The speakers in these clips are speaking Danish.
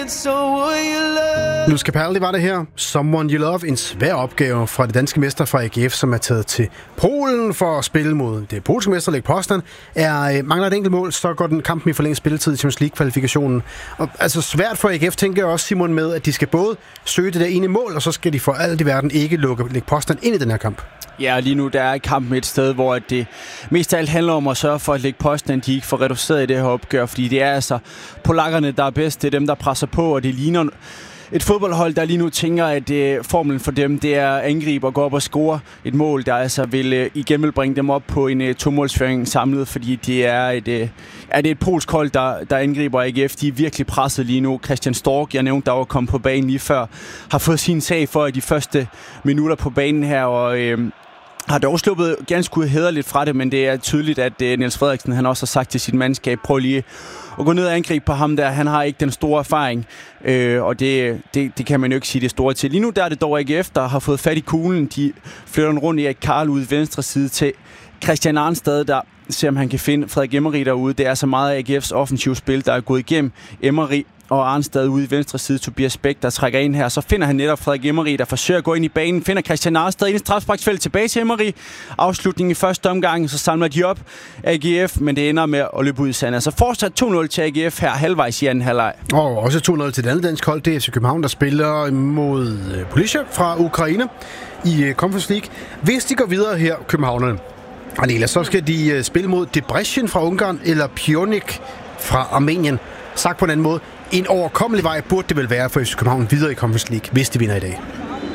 Luz Capaldi var det her. Someone You Love. En svær opgave fra det danske mester fra AGF, som er taget til Polen for at spille mod det polske mester Lech Poznan. Mangler et enkelt mål, så går den kampen i forlænget spilletid i Champions League-kvalifikationen. Og, altså svært for AGF, tænker jeg også, Simon, med, at de skal både søge det der ene mål, og så skal de for alt i verden ikke lukke Lech Poznan ind i den her kamp. Ja, lige nu der er kampen et sted, hvor det mest af alt handler om at sørge for, at Lech Poznan de ikke får reduceret i det her opgør, fordi det er altså polakkerne, der er bedst. Det er dem, der presser på, og det ligner et fodboldhold, der lige nu tænker, at formelen for dem, det er at angribe og gå op og score et mål, der altså igen vil bringe dem op på en 2-målsføring samlet, fordi det er et polsk hold, der angriber AGF. De er virkelig presset lige nu. Christian Stork, jeg nævnte, der var kommet på banen lige før, har fået sin sag for de første minutter på banen her, og har dog sluppet ganske hæderligt fra det, men det er tydeligt, at Niels Frederiksen han også har sagt til sit mandskab, prøv lige at gå ned og angribe på ham der. Han har ikke den store erfaring, og det kan man jo ikke sige det store til. Lige nu der er det dog AGF, der har fået fat i kuglen. De flytter den rundt i Karl ud i venstre side til Christian Arnstad, der ser om han kan finde Frederik Emery derude. Det er så meget af AGF's offensive spil, der er gået igennem Emery og Arnstad ude i venstre side. Tobias Bæk, der trækker ind her. Så finder han netop Frederik Emery, der forsøger at gå ind i banen. Finder Christian Arnstad ind i strafsparksfeltet tilbage til Emery. Afslutning i første omgang, så samler de op AGF, men det ender med at løbe ud i sand. Altså fortsat 2-0 til AGF her halvvejs i anden halvleg. Og også 2-0 til det andet dansk hold. Det er FC København, der spiller mod Polisia fra Ukraine i Conference League. Hvis de går videre her, københavnerne, Anela, så skal de spille mod Debrecen fra Ungarn eller Pionik fra Armenien. Sagt på en anden måde, en overkommelig vej burde det vel være for FC København videre i Conference League, hvis de vinder i dag.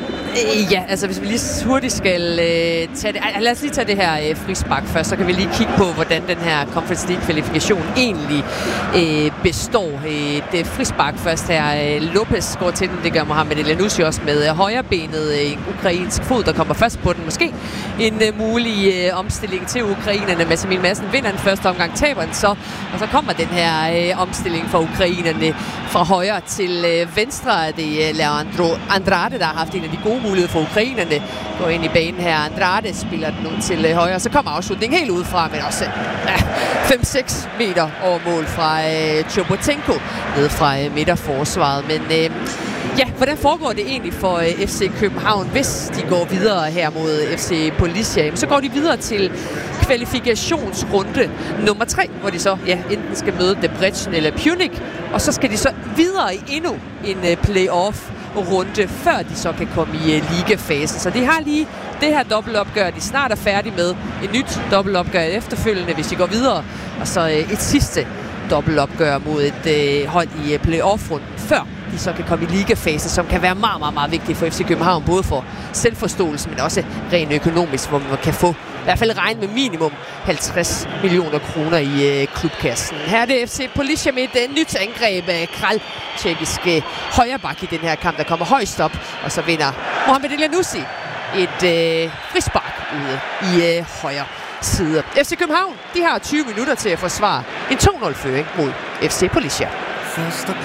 Ja, altså hvis vi lige hurtigt skal tage det... Lad os lige tage det her frispark først, så kan vi lige kigge på, hvordan den her Conference League-kvalifikation egentlig består. Det frispark først her. Lopez går til den, det gør Mohamed Elyounoussi også med højrebenet. En ukrainsk fod, der kommer først på den. Måske en mulig omstilling til ukrainerne. Mads Emil Madsen vinder den første omgang, taber den så. Og så kommer den her omstilling for ukrainerne fra højre til venstre. Det er Leandro Andrade, der har haft en af de gode mulighed for ukrainerne. Går ind i banen her. Andrade spiller den nu til højre. Så kommer afslutningen helt udefra, men også 5-6 meter over mål fra Chobotenko ned fra midterforsvaret. Men hvordan foregår det egentlig for FC København, hvis de går videre her mod FC Polisia? Så går de videre til kvalifikationsrunde nummer 3, hvor de så enten skal møde Debrecen eller Pionik, og så skal de så videre i endnu en playoff runde, før de så kan komme i ligafasen. Så de har lige det her dobbeltopgør, de snart er færdige med. Et nyt dobbeltopgør efterfølgende, hvis de går videre. Og så et sidste dobbeltopgør mod et hold i playoff-runden, før de så kan komme i ligafasen, som kan være meget, meget, meget vigtigt for FC København, både for selvforståelse, men også rent økonomisk, hvor man kan få i hvert fald regne med minimum 50 millioner kroner i klubkassen. Her er det FC Polisia med et nyt angreb af Kral, tjekkiske højreback i den her kamp, der kommer højst op, og så vinder Mohamed Elyounoussi et frispark ude i højre side. FC København, de har 20 minutter til at forsvare en 2-0-føring mod FC Polisia.